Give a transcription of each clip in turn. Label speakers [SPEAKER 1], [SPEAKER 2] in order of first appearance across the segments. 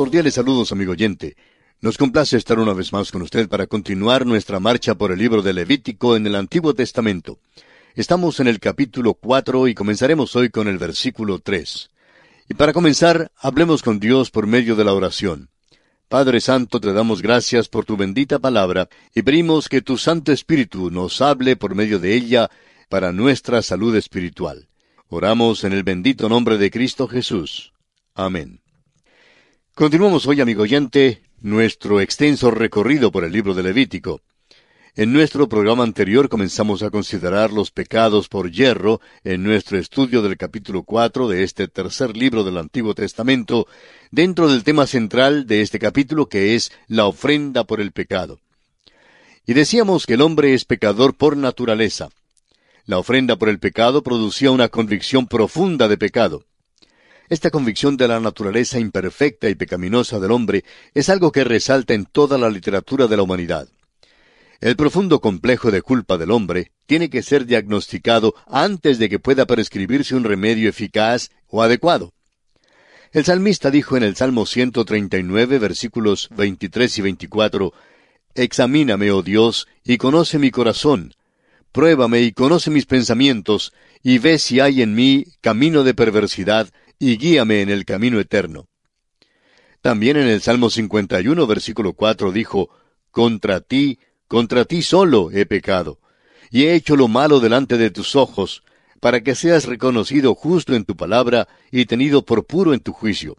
[SPEAKER 1] Cordiales saludos, amigo oyente. Nos complace estar una vez más con usted para continuar nuestra marcha por el libro de Levítico en el Antiguo Testamento. Estamos en el capítulo 4 y comenzaremos hoy con el versículo 3. Y para comenzar, hablemos con Dios por medio de la oración. Padre Santo, te damos gracias por tu bendita palabra y pedimos que tu Santo Espíritu nos hable por medio de ella para nuestra salud espiritual. Oramos en el bendito nombre de Cristo Jesús. Amén. Continuamos hoy, amigo oyente, nuestro extenso recorrido por el libro de Levítico. En nuestro programa anterior comenzamos a considerar los pecados por yerro en nuestro estudio del capítulo 4 de este tercer libro del Antiguo Testamento, dentro del tema central de este capítulo que es la ofrenda por el pecado. Y decíamos que el hombre es pecador por naturaleza. La ofrenda por el pecado producía una convicción profunda de pecado. Esta convicción de la naturaleza imperfecta y pecaminosa del hombre es algo que resalta en toda la literatura de la humanidad. El profundo complejo de culpa del hombre tiene que ser diagnosticado antes de que pueda prescribirse un remedio eficaz o adecuado. El salmista dijo en el Salmo 139, versículos 23 y 24, «Examíname, oh Dios, y conoce mi corazón. Pruébame y conoce mis pensamientos, y ve si hay en mí camino de perversidad, y guíame en el camino eterno». También en el Salmo 51, versículo 4 dijo, contra ti solo he pecado, y he hecho lo malo delante de tus ojos, para que seas reconocido justo en tu palabra y tenido por puro en tu juicio.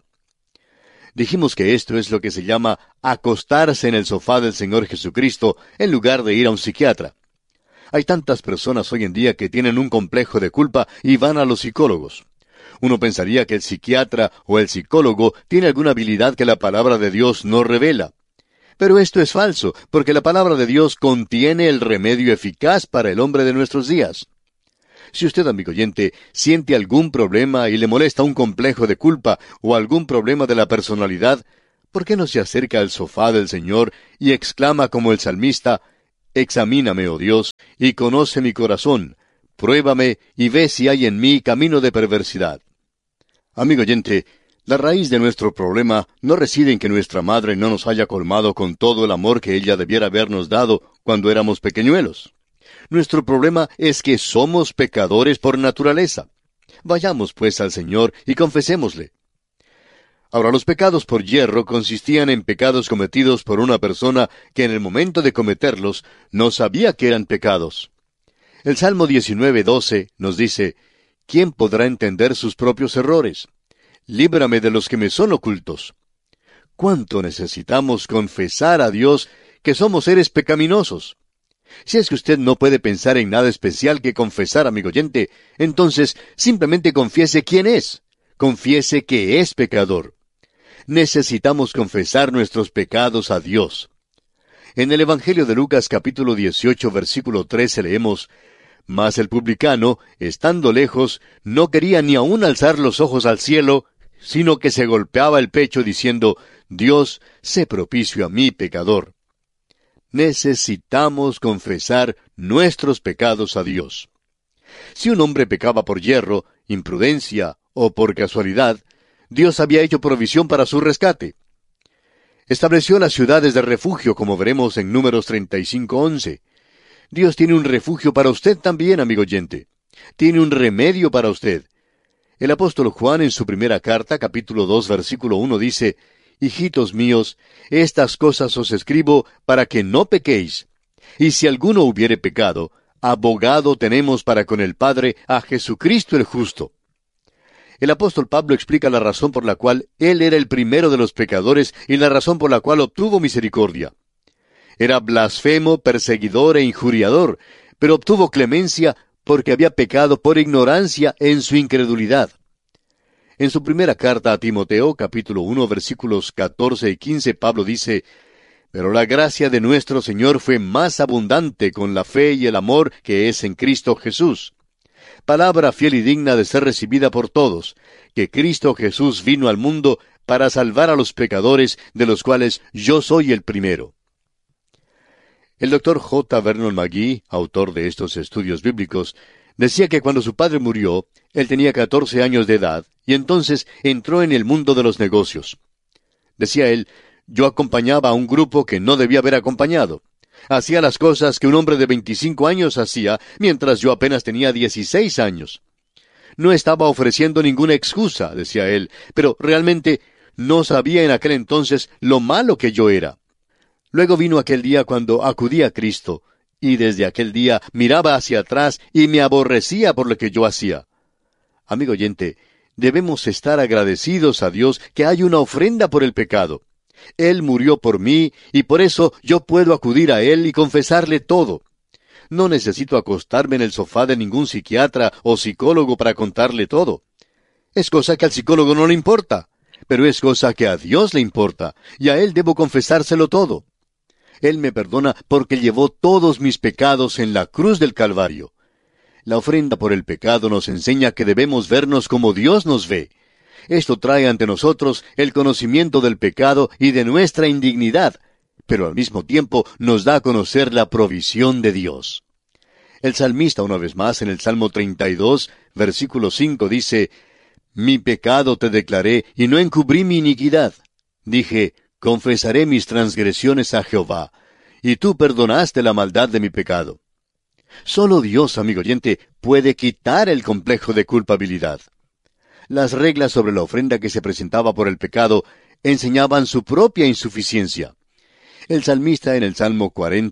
[SPEAKER 1] Dijimos que esto es lo que se llama acostarse en el sofá del Señor Jesucristo en lugar de ir a un psiquiatra. Hay tantas personas hoy en día que tienen un complejo de culpa y van a los psicólogos. Uno pensaría que el psiquiatra o el psicólogo tiene alguna habilidad que la palabra de Dios no revela. Pero esto es falso, porque la palabra de Dios contiene el remedio eficaz para el hombre de nuestros días. Si usted, amigo oyente, siente algún problema y le molesta un complejo de culpa o algún problema de la personalidad, ¿por qué no se acerca al sofá del Señor y exclama como el salmista, «Examíname, oh Dios, y conoce mi corazón, pruébame y ve si hay en mí camino de perversidad»? Amigo oyente, la raíz de nuestro problema no reside en que nuestra madre no nos haya colmado con todo el amor que ella debiera habernos dado cuando éramos pequeñuelos. Nuestro problema es que somos pecadores por naturaleza. Vayamos pues al Señor y confesémosle. Ahora, los pecados por yerro consistían en pecados cometidos por una persona que en el momento de cometerlos no sabía que eran pecados. El Salmo 19:12 nos dice, «¿Quién podrá entender sus propios errores? Líbrame de los que me son ocultos». ¿Cuánto necesitamos confesar a Dios que somos seres pecaminosos? Si es que usted no puede pensar en nada especial que confesar, amigo oyente, entonces simplemente confiese quién es. Confiese que es pecador. Necesitamos confesar nuestros pecados a Dios. En el Evangelio de Lucas capítulo 18, versículo 13 leemos, «Mas el publicano, estando lejos, no quería ni aun alzar los ojos al cielo, sino que se golpeaba el pecho diciendo, Dios, sé propicio a mí, pecador». Necesitamos confesar nuestros pecados a Dios. Si un hombre pecaba por yerro, imprudencia o por casualidad, Dios había hecho provisión para su rescate. Estableció las ciudades de refugio, como veremos en Números 35:11. Dios tiene un refugio para usted también, amigo oyente. Tiene un remedio para usted. El apóstol Juan en su primera carta, capítulo 2, versículo 1, dice, «Hijitos míos, estas cosas os escribo para que no pequéis. Y si alguno hubiere pecado, abogado tenemos para con el Padre a Jesucristo el justo». El apóstol Pablo explica la razón por la cual él era el primero de los pecadores y la razón por la cual obtuvo misericordia. Era blasfemo, perseguidor e injuriador, pero obtuvo clemencia porque había pecado por ignorancia en su incredulidad. En su primera carta a Timoteo, capítulo 1, versículos 14 y 15, Pablo dice, «Pero la gracia de nuestro Señor fue más abundante con la fe y el amor que es en Cristo Jesús». Palabra fiel y digna de ser recibida por todos, que Cristo Jesús vino al mundo para salvar a los pecadores, de los cuales yo soy el primero. El doctor J. Vernon McGee, autor de estos estudios bíblicos, decía que cuando su padre murió, él tenía 14 años de edad, y entonces entró en el mundo de los negocios. Decía él, yo acompañaba a un grupo que no debía haber acompañado. Hacía las cosas que un hombre de 25 años hacía, mientras yo apenas tenía 16 años. No estaba ofreciendo ninguna excusa, decía él, pero realmente no sabía en aquel entonces lo malo que yo era. Luego vino aquel día cuando acudí a Cristo, y desde aquel día miraba hacia atrás y me aborrecía por lo que yo hacía. Amigo oyente, debemos estar agradecidos a Dios que hay una ofrenda por el pecado. Él murió por mí, y por eso yo puedo acudir a Él y confesarle todo. No necesito acostarme en el sofá de ningún psiquiatra o psicólogo para contarle todo. Es cosa que al psicólogo no le importa, pero es cosa que a Dios le importa, y a Él debo confesárselo todo. Él me perdona porque llevó todos mis pecados en la cruz del Calvario. La ofrenda por el pecado nos enseña que debemos vernos como Dios nos ve. Esto trae ante nosotros el conocimiento del pecado y de nuestra indignidad, pero al mismo tiempo nos da a conocer la provisión de Dios. El salmista, una vez más, en el Salmo 32, versículo 5, dice, Mi pecado te declaré, y no encubrí mi iniquidad. Dije, confesaré mis transgresiones a Jehová, y tú perdonaste la maldad de mi pecado. Solo Dios, amigo oyente, puede quitar el complejo de culpabilidad. Las reglas sobre la ofrenda que se presentaba por el pecado enseñaban su propia insuficiencia. El salmista en el Salmo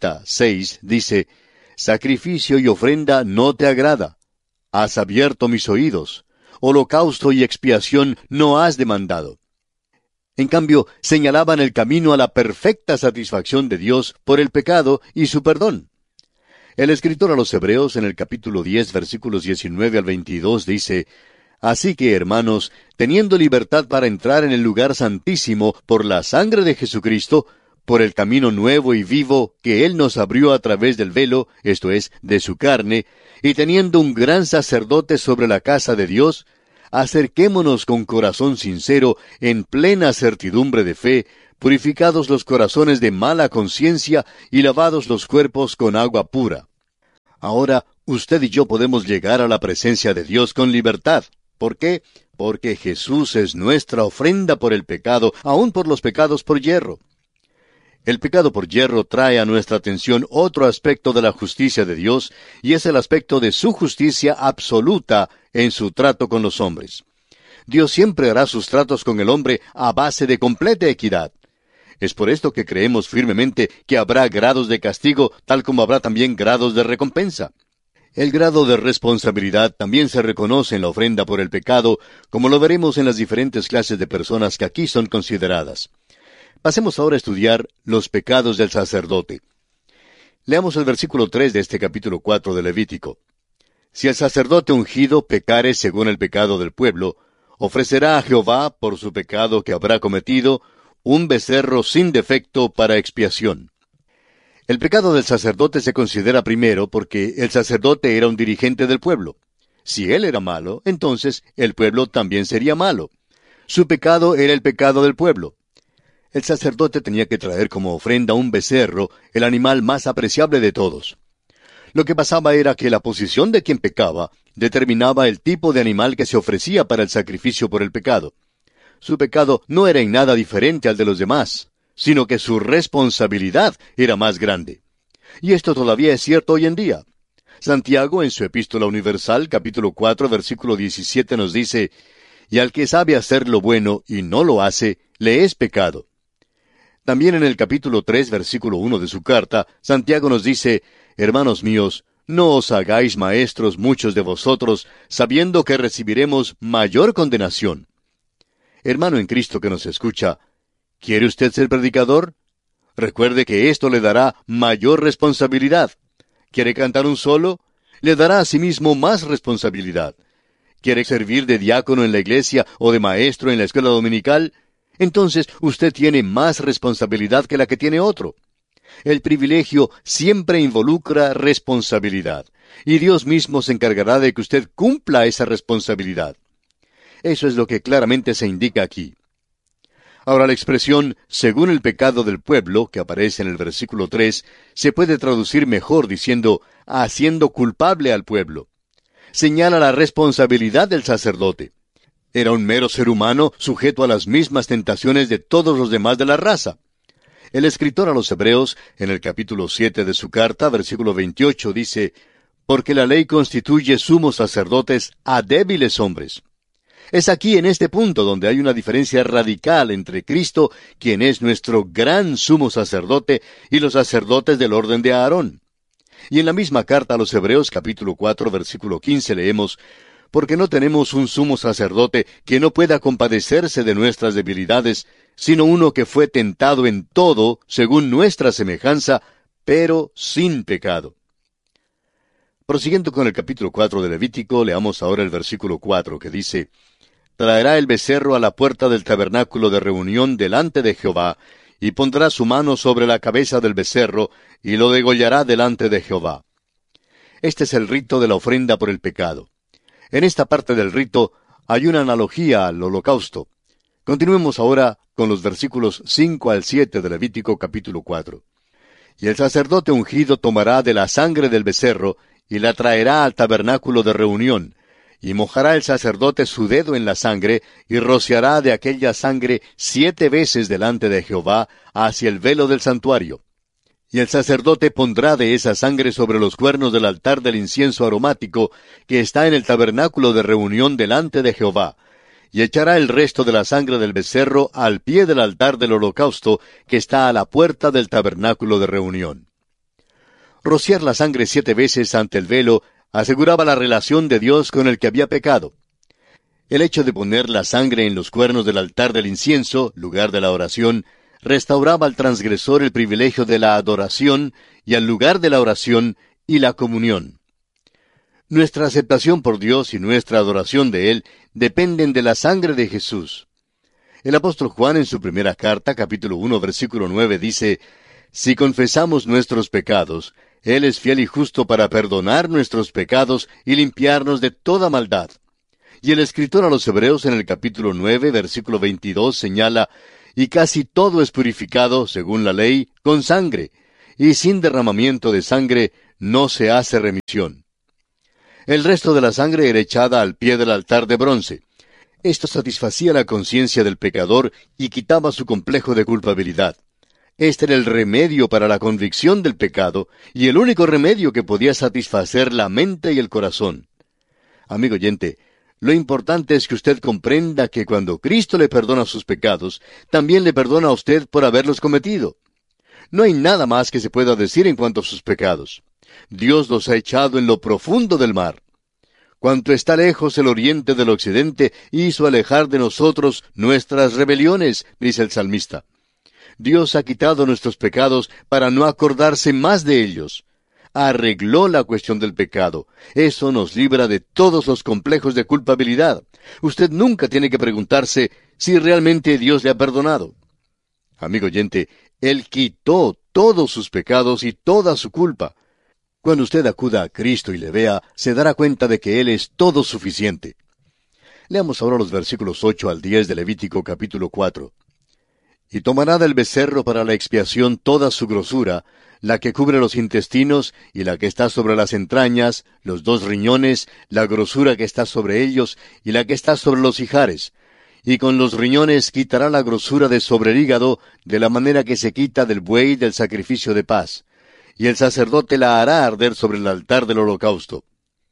[SPEAKER 1] 46 dice, Sacrificio y ofrenda no te agrada. Has abierto mis oídos. Holocausto y expiación no has demandado. En cambio, señalaban el camino a la perfecta satisfacción de Dios por el pecado y su perdón. El escritor a los Hebreos en el capítulo 10, versículos 19 al 22 dice, Así que, hermanos, teniendo libertad para entrar en el lugar santísimo por la sangre de Jesucristo, por el camino nuevo y vivo que Él nos abrió a través del velo, esto es, de su carne, y teniendo un gran sacerdote sobre la casa de Dios, acerquémonos con corazón sincero, en plena certidumbre de fe, purificados los corazones de mala conciencia y lavados los cuerpos con agua pura. Ahora, usted y yo podemos llegar a la presencia de Dios con libertad. ¿Por qué? Porque Jesús es nuestra ofrenda por el pecado, aun por los pecados por yerro. El pecado por yerro trae a nuestra atención otro aspecto de la justicia de Dios, y es el aspecto de su justicia absoluta en su trato con los hombres. Dios siempre hará sus tratos con el hombre a base de completa equidad. Es por esto que creemos firmemente que habrá grados de castigo, tal como habrá también grados de recompensa. El grado de responsabilidad también se reconoce en la ofrenda por el pecado, como lo veremos en las diferentes clases de personas que aquí son consideradas. Pasemos ahora a estudiar los pecados del sacerdote. Leamos el versículo 3 de este capítulo 4 de Levítico. Si el sacerdote ungido pecare según el pecado del pueblo, ofrecerá a Jehová, por su pecado que habrá cometido, un becerro sin defecto para expiación. El pecado del sacerdote se considera primero porque el sacerdote era un dirigente del pueblo. Si él era malo, entonces el pueblo también sería malo. Su pecado era el pecado del pueblo. El sacerdote tenía que traer como ofrenda un becerro, el animal más apreciable de todos. Lo que pasaba era que la posición de quien pecaba determinaba el tipo de animal que se ofrecía para el sacrificio por el pecado. Su pecado no era en nada diferente al de los demás, sino que su responsabilidad era más grande. Y esto todavía es cierto hoy en día. Santiago, en su Epístola Universal, capítulo 4, versículo 17, nos dice, «Y al que sabe hacer lo bueno y no lo hace, le es pecado». También en el capítulo 3, versículo 1 de su carta, Santiago nos dice, «Hermanos míos, no os hagáis maestros muchos de vosotros, sabiendo que recibiremos mayor condenación». Hermano en Cristo que nos escucha, ¿quiere usted ser predicador? Recuerde que esto le dará mayor responsabilidad. ¿Quiere cantar un solo? Le dará a sí mismo más responsabilidad. ¿Quiere servir de diácono en la iglesia o de maestro en la escuela dominical? Entonces usted tiene más responsabilidad que la que tiene otro. El privilegio siempre involucra responsabilidad, y Dios mismo se encargará de que usted cumpla esa responsabilidad. Eso es lo que claramente se indica aquí. Ahora la expresión «según el pecado del pueblo», que aparece en el versículo 3, se puede traducir mejor diciendo «haciendo culpable al pueblo». Señala la responsabilidad del sacerdote. Era un mero ser humano sujeto a las mismas tentaciones de todos los demás de la raza. El escritor a los Hebreos, en el capítulo 7 de su carta, versículo 28, dice, «Porque la ley constituye sumos sacerdotes a débiles hombres». Es aquí en este punto donde hay una diferencia radical entre Cristo, quien es nuestro gran sumo sacerdote, y los sacerdotes del orden de Aarón. Y en la misma carta a los Hebreos, capítulo 4, versículo 15, leemos, «Porque no tenemos un sumo sacerdote que no pueda compadecerse de nuestras debilidades, sino uno que fue tentado en todo, según nuestra semejanza, pero sin pecado». Prosiguiendo con el capítulo 4 de Levítico, leamos ahora el versículo 4, que dice, «Traerá el becerro a la puerta del tabernáculo de reunión delante de Jehová, y pondrá su mano sobre la cabeza del becerro, y lo degollará delante de Jehová». Este es el rito de la ofrenda por el pecado. En esta parte del rito hay una analogía al holocausto. Continuemos ahora con los versículos 5 al 7 de Levítico capítulo 4. «Y el sacerdote ungido tomará de la sangre del becerro, y la traerá al tabernáculo de reunión, y mojará el sacerdote su dedo en la sangre, y rociará de aquella sangre 7 veces delante de Jehová hacia el velo del santuario. Y el sacerdote pondrá de esa sangre sobre los cuernos del altar del incienso aromático, que está en el tabernáculo de reunión delante de Jehová, y echará el resto de la sangre del becerro al pie del altar del holocausto, que está a la puerta del tabernáculo de reunión». Rociar la sangre 7 veces ante el velo aseguraba la relación de Dios con el que había pecado. El hecho de poner la sangre en los cuernos del altar del incienso, lugar de la oración, restauraba al transgresor el privilegio de la adoración y al lugar de la oración y la comunión. Nuestra aceptación por Dios y nuestra adoración de Él dependen de la sangre de Jesús. El apóstol Juan en su primera carta, capítulo 1, versículo 9, dice, «Si confesamos nuestros pecados, Él es fiel y justo para perdonar nuestros pecados y limpiarnos de toda maldad». Y el escritor a los Hebreos en el capítulo 9, versículo 22 señala, «Y casi todo es purificado, según la ley, con sangre, y sin derramamiento de sangre no se hace remisión». El resto de la sangre era echada al pie del altar de bronce. Esto satisfacía la conciencia del pecador y quitaba su complejo de culpabilidad. Este era el remedio para la convicción del pecado, y el único remedio que podía satisfacer la mente y el corazón. Amigo oyente, lo importante es que usted comprenda que cuando Cristo le perdona sus pecados, también le perdona a usted por haberlos cometido. No hay nada más que se pueda decir en cuanto a sus pecados. Dios los ha echado en lo profundo del mar. Cuanto está lejos el oriente del occidente, hizo alejar de nosotros nuestras rebeliones, dice el salmista. Dios ha quitado nuestros pecados para no acordarse más de ellos. Arregló la cuestión del pecado. Eso nos libra de todos los complejos de culpabilidad. Usted nunca tiene que preguntarse si realmente Dios le ha perdonado. Amigo oyente, Él quitó todos sus pecados y toda su culpa. Cuando usted acuda a Cristo y le vea, se dará cuenta de que Él es todo suficiente. Leamos ahora los versículos 8 al 10 de Levítico capítulo 4. «Y tomará del becerro para la expiación toda su grosura, la que cubre los intestinos y la que está sobre las entrañas, los 2 riñones, la grosura que está sobre ellos y la que está sobre los ijares. Y con los riñones quitará la grosura de sobre el hígado, de la manera que se quita del buey del sacrificio de paz. Y el sacerdote la hará arder sobre el altar del holocausto».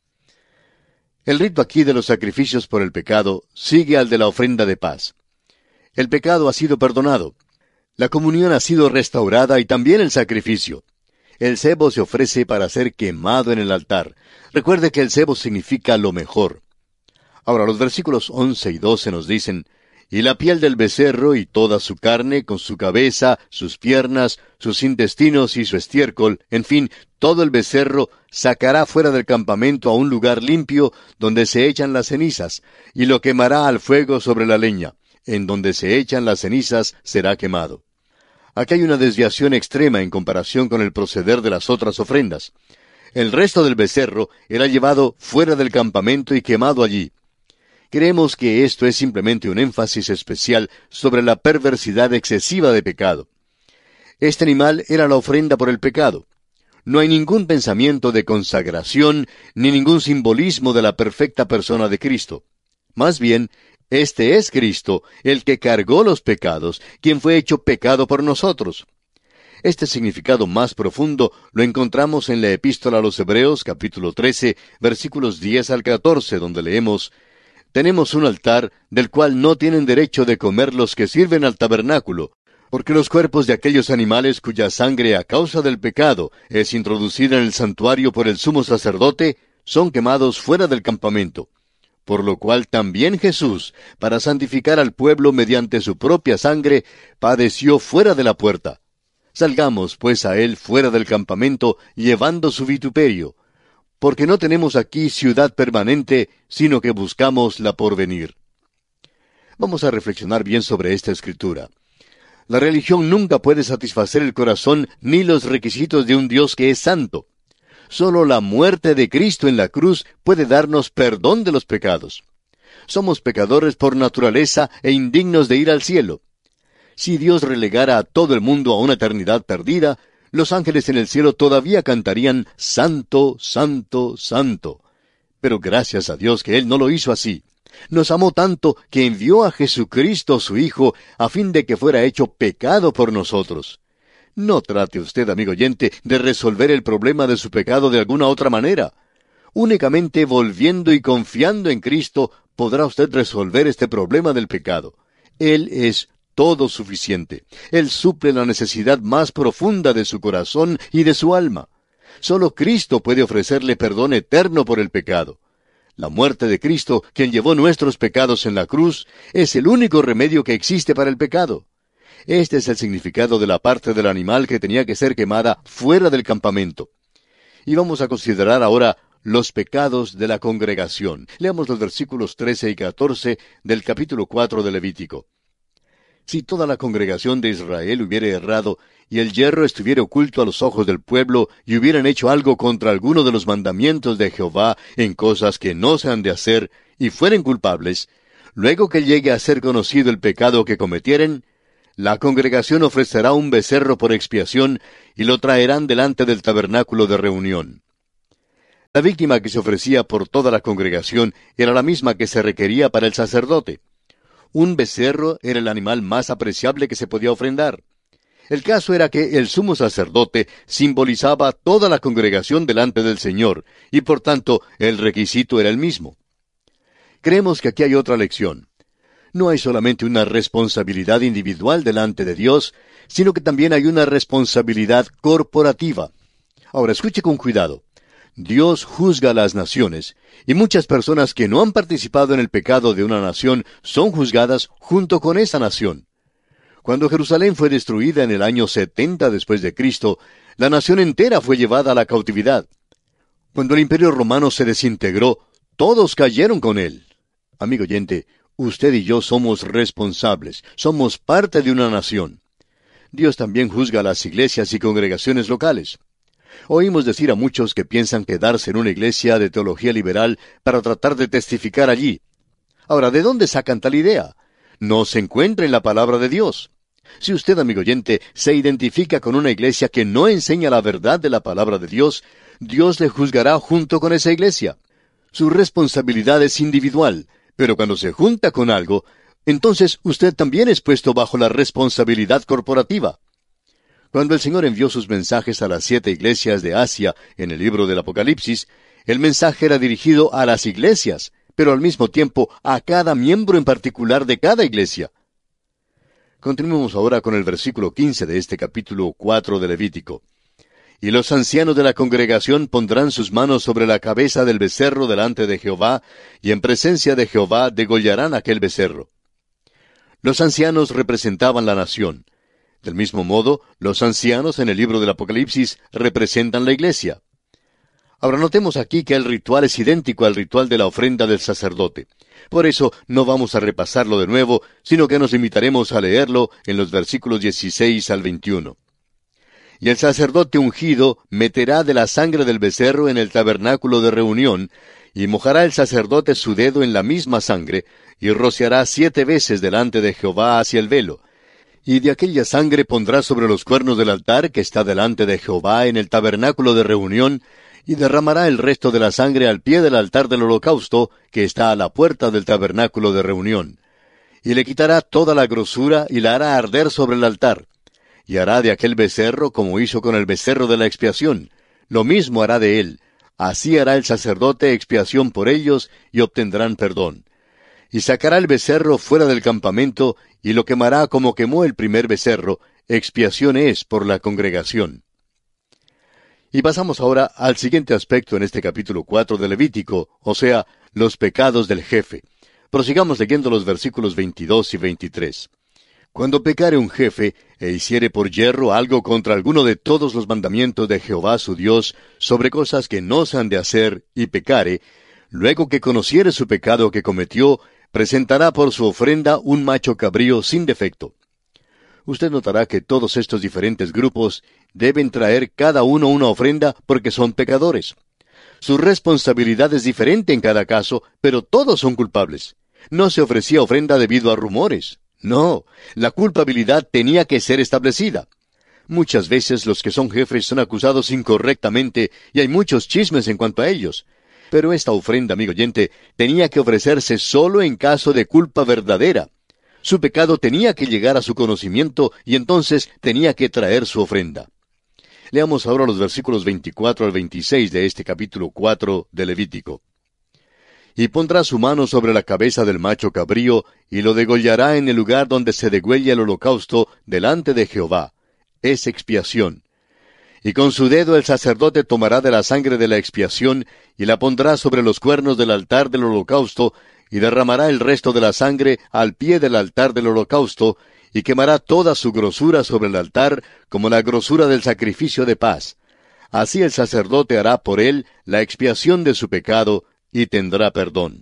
[SPEAKER 1] El rito aquí de los sacrificios por el pecado sigue al de la ofrenda de paz. El pecado ha sido perdonado. La comunión ha sido restaurada y también el sacrificio. El cebo se ofrece para ser quemado en el altar. Recuerde que el cebo significa lo mejor. Ahora, los versículos 11 y 12 nos dicen, «Y la piel del becerro y toda su carne, con su cabeza, sus piernas, sus intestinos y su estiércol, en fin, todo el becerro, sacará fuera del campamento a un lugar limpio, donde se echan las cenizas, y lo quemará al fuego sobre la leña. En donde se echan las cenizas será quemado». Aquí hay una desviación extrema en comparación con el proceder de las otras ofrendas. El resto del becerro era llevado fuera del campamento y quemado allí. Creemos que esto es simplemente un énfasis especial sobre la perversidad excesiva de pecado. Este animal era la ofrenda por el pecado. No hay ningún pensamiento de consagración ni ningún simbolismo de la perfecta persona de Cristo. Más bien, Este es Cristo, el que cargó los pecados, quien fue hecho pecado por nosotros. Este significado más profundo lo encontramos en la Epístola a los Hebreos, capítulo 13, versículos 10 al 14, donde leemos: «Tenemos un altar del cual no tienen derecho de comer los que sirven al tabernáculo, porque los cuerpos de aquellos animales cuya sangre a causa del pecado es introducida en el santuario por el sumo sacerdote, son quemados fuera del campamento. Por lo cual también Jesús, para santificar al pueblo mediante su propia sangre, padeció fuera de la puerta. Salgamos pues a él fuera del campamento, llevando su vituperio, porque no tenemos aquí ciudad permanente, sino que buscamos la porvenir». Vamos a reflexionar bien sobre esta escritura. La religión nunca puede satisfacer el corazón ni los requisitos de un Dios que es santo. Solo la muerte de Cristo en la cruz puede darnos perdón de los pecados. Somos pecadores por naturaleza e indignos de ir al cielo. Si Dios relegara a todo el mundo a una eternidad perdida, los ángeles en el cielo todavía cantarían «Santo, Santo, Santo». Pero gracias a Dios que Él no lo hizo así. Nos amó tanto que envió a Jesucristo su Hijo a fin de que fuera hecho pecado por nosotros. No trate usted, amigo oyente, de resolver el problema de su pecado de alguna otra manera. Únicamente volviendo y confiando en Cristo podrá usted resolver este problema del pecado. Él es todo suficiente. Él suple la necesidad más profunda de su corazón y de su alma. Solo Cristo puede ofrecerle perdón eterno por el pecado. La muerte de Cristo, quien llevó nuestros pecados en la cruz, es el único remedio que existe para el pecado. Este es el significado de la parte del animal que tenía que ser quemada fuera del campamento. Y vamos a considerar ahora los pecados de la congregación. Leamos los versículos 13 y 14 del capítulo 4 de Levítico. Si toda la congregación de Israel hubiere errado, y el yerro estuviera oculto a los ojos del pueblo, y hubieran hecho algo contra alguno de los mandamientos de Jehová en cosas que no se han de hacer, y fueren culpables, luego que llegue a ser conocido el pecado que cometieren, la congregación ofrecerá un becerro por expiación, y lo traerán delante del tabernáculo de reunión. La víctima que se ofrecía por toda la congregación era la misma que se requería para el sacerdote. Un becerro era el animal más apreciable que se podía ofrendar. El caso era que el sumo sacerdote simbolizaba toda la congregación delante del Señor, y por tanto el requisito era el mismo. Creemos que aquí hay otra lección. No hay solamente una responsabilidad individual delante de Dios, sino que también hay una responsabilidad corporativa. Ahora, escuche con cuidado. Dios juzga a las naciones, y muchas personas que no han participado en el pecado de una nación son juzgadas junto con esa nación. Cuando Jerusalén fue destruida en el año 70 después de Cristo, la nación entera fue llevada a la cautividad. Cuando el Imperio Romano se desintegró, todos cayeron con él. Amigo oyente, usted y yo somos responsables, somos parte de una nación. Dios también juzga a las iglesias y congregaciones locales. Oímos decir a muchos que piensan quedarse en una iglesia de teología liberal para tratar de testificar allí. Ahora, ¿de dónde sacan tal idea? No se encuentra en la palabra de Dios. Si usted, amigo oyente, se identifica con una iglesia que no enseña la verdad de la palabra de Dios, Dios le juzgará junto con esa iglesia. Su responsabilidad es individual, pero cuando se junta con algo, entonces usted también es puesto bajo la responsabilidad corporativa. Cuando el Señor envió sus mensajes a las 7 iglesias de Asia en el libro del Apocalipsis, el mensaje era dirigido a las iglesias, pero al mismo tiempo a cada miembro en particular de cada iglesia. Continuemos ahora con el versículo 15 de este capítulo 4 de Levítico. Y los ancianos de la congregación pondrán sus manos sobre la cabeza del becerro delante de Jehová, y en presencia de Jehová degollarán aquel becerro. Los ancianos representaban la nación. Del mismo modo, los ancianos en el libro del Apocalipsis representan la iglesia. Ahora notemos aquí que el ritual es idéntico al ritual de la ofrenda del sacerdote. Por eso no vamos a repasarlo de nuevo, sino que nos limitaremos a leerlo en los versículos 16 al 21. Y el sacerdote ungido meterá de la sangre del becerro en el tabernáculo de reunión, y mojará el sacerdote su dedo en la misma sangre, y rociará 7 veces delante de Jehová hacia el velo. Y de aquella sangre pondrá sobre los cuernos del altar que está delante de Jehová en el tabernáculo de reunión, y derramará el resto de la sangre al pie del altar del holocausto, que está a la puerta del tabernáculo de reunión. y le quitará toda la grosura y la hará arder sobre el altar. Y hará de aquel becerro como hizo con el becerro de la expiación. Lo mismo hará de él. Así hará el sacerdote expiación por ellos y obtendrán perdón. Y sacará el becerro fuera del campamento y lo quemará como quemó el primer becerro. Expiación es por la congregación. Y pasamos ahora al siguiente aspecto en este capítulo 4 de Levítico, o sea, los pecados del jefe. Prosigamos leyendo los versículos 22 y 23. Cuando pecare un jefe, e hiciere por yerro algo contra alguno de todos los mandamientos de Jehová su Dios, sobre cosas que no se han de hacer, y pecare, luego que conociere su pecado que cometió, presentará por su ofrenda un macho cabrío sin defecto. Usted notará que todos estos diferentes grupos deben traer cada uno una ofrenda porque son pecadores. Su responsabilidad es diferente en cada caso, pero todos son culpables. No se ofrecía ofrenda debido a rumores. No, la culpabilidad tenía que ser establecida. Muchas veces los que son jefes son acusados incorrectamente y hay muchos chismes en cuanto a ellos. Pero esta ofrenda, amigo oyente, tenía que ofrecerse solo en caso de culpa verdadera. Su pecado tenía que llegar a su conocimiento y entonces tenía que traer su ofrenda. Leamos ahora los versículos 24 al 26 de este capítulo 4 de Levítico. Y pondrá su mano sobre la cabeza del macho cabrío, y lo degollará en el lugar donde se degüella el holocausto delante de Jehová. Es expiación. Y con su dedo el sacerdote tomará de la sangre de la expiación, y la pondrá sobre los cuernos del altar del holocausto, y derramará el resto de la sangre al pie del altar del holocausto, y quemará toda su grosura sobre el altar, como la grosura del sacrificio de paz. Así el sacerdote hará por él la expiación de su pecado, y tendrá perdón.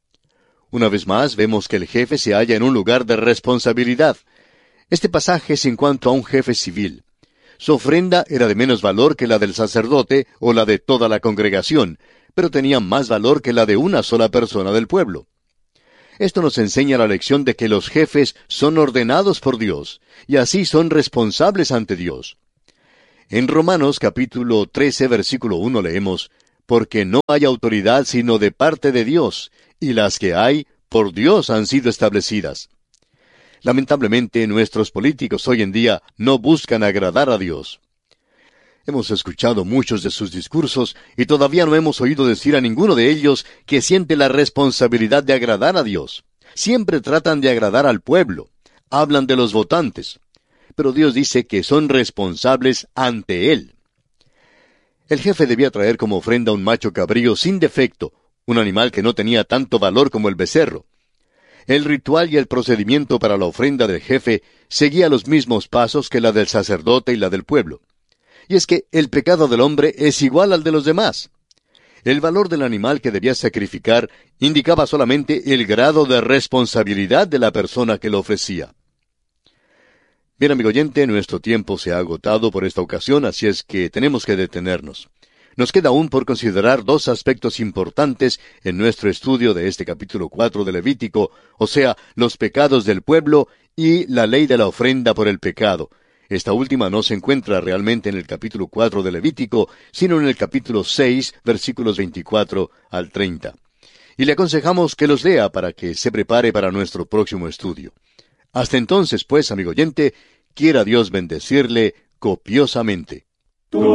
[SPEAKER 1] Una vez más, vemos que el jefe se halla en un lugar de responsabilidad. Este pasaje es en cuanto a un jefe civil. Su ofrenda era de menos valor que la del sacerdote o la de toda la congregación, pero tenía más valor que la de una sola persona del pueblo. Esto nos enseña la lección de que los jefes son ordenados por Dios, y así son responsables ante Dios. En Romanos capítulo 13, versículo 1 leemos, «Porque no hay autoridad sino de parte de Dios, y las que hay, por Dios han sido establecidas». Lamentablemente, nuestros políticos hoy en día no buscan agradar a Dios. Hemos escuchado muchos de sus discursos y todavía no hemos oído decir a ninguno de ellos que siente la responsabilidad de agradar a Dios. Siempre tratan de agradar al pueblo. Hablan de los votantes. Pero Dios dice que son responsables ante Él. El jefe debía traer como ofrenda un macho cabrío sin defecto, un animal que no tenía tanto valor como el becerro. El ritual y el procedimiento para la ofrenda del jefe seguía los mismos pasos que la del sacerdote y la del pueblo. Y es que el pecado del hombre es igual al de los demás. El valor del animal que debía sacrificar indicaba solamente el grado de responsabilidad de la persona que lo ofrecía. Bien, amigo oyente, nuestro tiempo se ha agotado por esta ocasión, así es que tenemos que detenernos. Nos queda aún por considerar dos aspectos importantes en nuestro estudio de este capítulo 4 de Levítico, o sea, los pecados del pueblo y la ley de la ofrenda por el pecado. Esta última no se encuentra realmente en el capítulo 4 de Levítico, sino en el capítulo 6, versículos 24 al 30. Y le aconsejamos que los lea para que se prepare para nuestro próximo estudio. Hasta entonces, pues, amigo oyente, quiera Dios bendecirle copiosamente.